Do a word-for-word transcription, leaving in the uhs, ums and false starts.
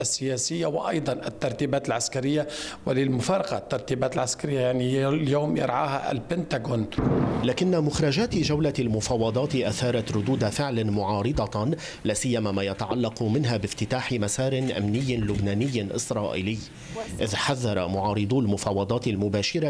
السياسية وأيضا الترتيبات العسكرية، وللمفارقة الترتيبات العسكرية يعني اليوم يرعاها البنتاغون. لكن مخرجات جولة المفاوضات أثارت ردود فعل معارضة، لا سيما ما يتعلق منها بافتتاح مسار أمني لبناني إسرائيلي، إذ حذر معارضو المفاوضات المباشرة